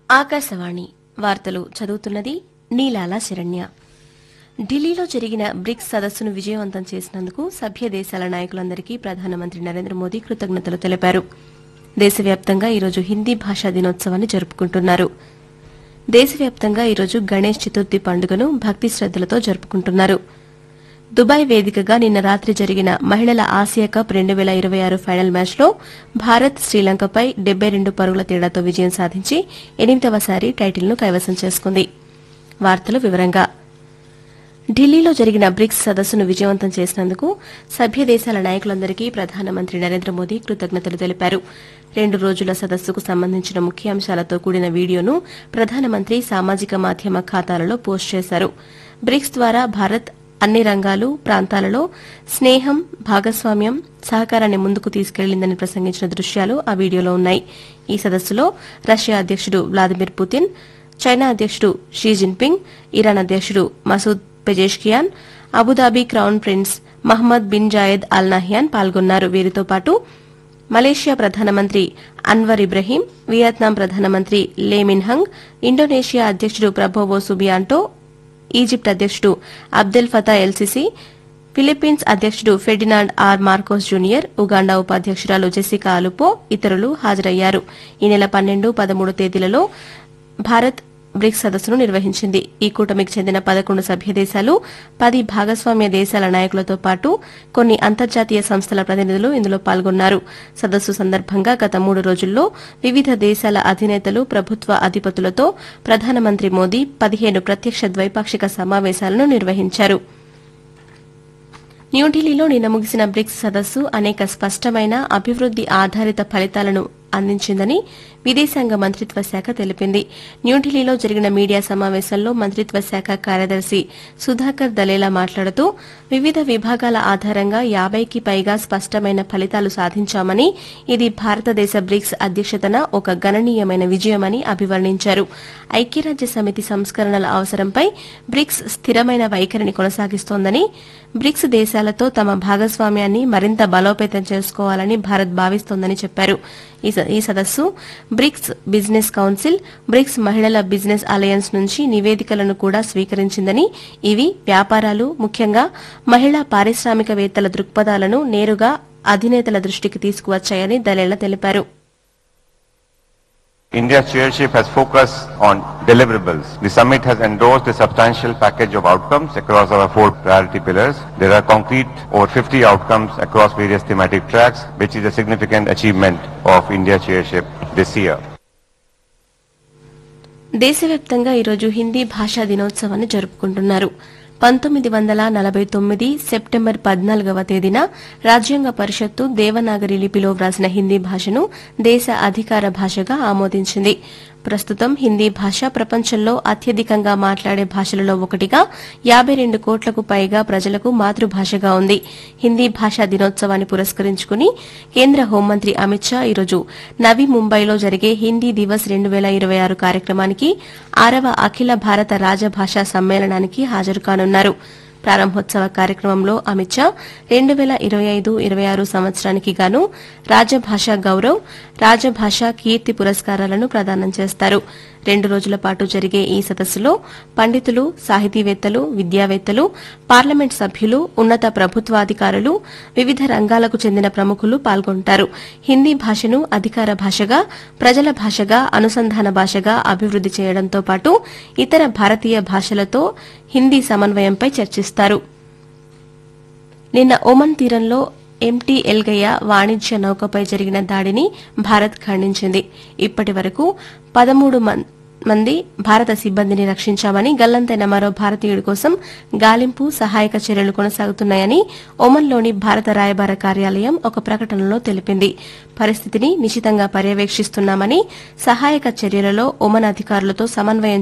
ఆకాశవాణి వార్తలు చదువుతున్నది నీలాల శరణ్య. ఢిల్లీలో జరిగిన బ్రిక్స్ సదస్సును విజయవంతం చేసినందుకు సభ్య దేశాల నాయకులందరికీ ప్రధానమంత్రి నరేంద్ర మోదీ కృతజ్ఞతలు తెలిపారు. దేశవ్యాప్తంగా ఈరోజు హిందీ భాషా దినోత్సవాన్ని జరుపుకుంటున్నారు. దేశవ్యాప్తంగా ఈరోజు గణేష్ చతుర్థి పండుగను భక్తి శ్రద్దలతో జరుపుకుంటున్నారు. దుబాయ్ వేదికగా నిన్న రాత్రి జరిగిన మహిళల ఆసియా కప్ 2026 ఫైనల్ మ్యాచ్లో భారత్ శ్రీలంకపై 72 పరుగుల తేడాతో విజయం సాధించి 8వసారి టైటిల్ను కైవసం చేసుకుంది. వార్తలు వివరంగా ఢిల్లీలో జరిగిన బ్రిక్స్ సదస్సును విజయవంతం చేసినందుకు సభ్య దేశాల నాయకులందరికీ ప్రధానమంత్రి నరేంద్ర మోదీ కృతజ్ఞతలు తెలిపారు. 2 రోజుల సదస్సుకు సంబంధించిన ముఖ్యాంశాలతో కూడిన వీడియోను ప్రధానమంత్రి సామాజిక మాధ్యమ ఖాతాలలో పోస్ట్ చేశారు. బ్రిక్స్ ద్వారా భారత్ అన్ని రంగాలు, ప్రాంతాలలో స్నేహం, భాగస్వామ్యం, సహకారాన్ని ముందుకు తీసుకెళ్లిందని ప్రసంగించిన దృశ్యాలు ఆ వీడియోలో ఉన్నాయి. ఈ సదస్సులో రష్యా అధ్యకుడు వ్లాదిమిర్ పుతిన్, చైనా అధ్యకుడు షీ జిన్పింగ్, ఇరాన్ అధ్యకుడు Masoud Pezeshkian, Abu Dhabi crown prince Mohammad bin Zayed Al Nahyan పాల్గొన్నారు. వీరితో పాటు మలేషియా ప్రధానమంత్రి అన్వర్ ఇబ్రహీం, వియత్నాం ప్రధానమంత్రి లే మిన్హంగ్, ఇండోనేషియా అధ్యకుడు ప్రబోవో సుబియాంటో, ఈజిప్ట్ అధ్యకుడు Abdel Fatah L CC, Philippines అధ్యకుడు Ferdinand are Marcos junior, Uganda ఉపాధ్యకురాలు Jessica అలుపో ఇతరులు హాజరయ్యారు. ఈ నెల 12, 13 తేదీలలో భారత్ బ్రిక్స్ సదస్సును నిర్వహించింది. ఈ కూటమికి చెందిన 11 సభ్య దేశాలు, 10 భాగస్వామ్య దేశాల నాయకులతో పాటు కొన్ని అంతర్జాతీయ సంస్థల ప్రతినిధులు ఇందులో పాల్గొన్నారు. సదస్సు సందర్భంగా గత 3 రోజుల్లో వివిధ దేశాల అధినేతలు, ప్రభుత్వ అధిపతులతో ప్రధానమంత్రి మోదీ 15 ప్రత్యక్ష ద్వైపాక్షిక సమావేశాలను నిర్వహించారు. న్యూఢిల్లీలో నిన్న ముగిసిన బ్రిక్స్ సదస్సు అనేక స్పష్టమైన అభివృద్ది ఆధారిత ఫలితాలను అందించిందని విదేశాంగ మంత్రిత్వ శాఖ తెలిపింది. న్యూఢిల్లీలో జరిగిన మీడియా సమావేశంలో మంత్రిత్వ శాఖ కార్యదర్శి సుధాకర్ దలేలా మాట్లాడుతూ వివిధ విభాగాల ఆధారంగా 50కి పైగా స్పష్టమైన ఫలితాలు సాధించామని, ఇది భారతదేశ బ్రిక్స్ అధ్యక్షతన ఒక గణనీయమైన విజయమని అభివర్ణించారు. ఐక్యరాజ్య సమితి సంస్కరణల అవసరంపై బ్రిక్స్ స్థిరమైన వైఖరిని కొనసాగిస్తోందని, బ్రిక్స్ దేశాలతో తమ భాగస్వామ్యాన్ని మరింత బలోపేతం చేసుకోవాలని భారత్ భావిస్తోందని చెప్పారు. ఈ సదస్సు బ్రిక్స్ బిజినెస్ కౌన్సిల్, బ్రిక్స్ మహిళల బిజినెస్ అలయన్స్ నుంచి నివేదికలను కూడా స్వీకరించిందని, ఇవి వ్యాపారాలు, ముఖ్యంగా మహిళా పారిశ్రామికవేత్తల దృక్పథాలను నేరుగా అధినేతల దృష్టికి తీసుకువచ్చాయని దలేలా తెలిపారు. India's chairship has focused on deliverables. The summit has endorsed a substantial package of outcomes across our 4 priority pillars. There are concrete over 50 outcomes across various thematic tracks, which is a significant achievement of India's chairship this year. దేశవ్యాప్తంగా ఈరోజు హిందీ భాషా దినోత్సవాన్ని జరుపుకుంటున్నారు. 1949 September 14వ తేదీన రాజ్యాంగ పరిషత్తు దేవనాగరి లిపిలో వ్రాసిన హిందీ భాషను దేశ అధికార భాషగా ఆమోదించింది. ప్రస్తుతం హిందీ భాష ప్రపంచంలో అత్యధికంగా మాట్లాడే భాషలలో ఒకటిగా 52 కోట్లకు పైగా ప్రజలకు మాతృభాషగా ఉంది. హిందీ భాషా దినోత్సవాన్ని పురస్కరించుకుని కేంద్ర హోంమంత్రి అమిత్ షా ఈరోజు నవీ ముంబైలో జరిగే హిందీ దివస్ 2026 కార్యక్రమానికి 6వ అఖిల భారత రాజభాషా సమ్మేళనానికి హాజరు కానున్నారు. ప్రారంభోత్సవ కార్యక్రమంలో అమిత్ షా 2025-26 సంవత్సరానికి గాను రాజభాషా గౌరవ్, రాజభాషా కీర్తి పురస్కారాలను ప్రదానం చేస్తారు. 2 రోజుల పాటు జరిగే ఈ సదస్సులో పండితులు, సాహితీవేత్తలు, విద్యావేత్తలు, పార్లమెంట్ సభ్యులు, ఉన్నత ప్రభుత్వాధికారులు, వివిధ రంగాలకు చెందిన ప్రముఖులు పాల్గొంటారు. హిందీ భాషను అధికార భాషగా, ప్రజల భాషగా, అనుసంధాన భాషగా అభివృద్ది చేయడంతో పాటు ఇతర భారతీయ భాషలతో హిందీ సమన్వయంపై చర్చిస్తారు. నిన్న ఒమన్ తీరంలో ఎంటీ ఎల్గయ్య వాణిజ్య నౌకపై జరిగిన దాడిని భారత్ ఖండించింది. ఇప్పటి వరకు 13 మంది భారత సిబ్బందిని రక్షించామని, గల్లంతైన మరో భారతీయుడి కోసం గాలింపు, సహాయక చర్యలు కొనసాగుతున్నాయని ఒమన్లోని భారత రాయబార కార్యాలయం ఒక ప్రకటనలో తెలిపింది. పరిస్థితిని నిశితంగా పర్యవేక్షిస్తున్నామని, సహాయక చర్యలలో ఒమన్ అధికారులతో సమన్వయం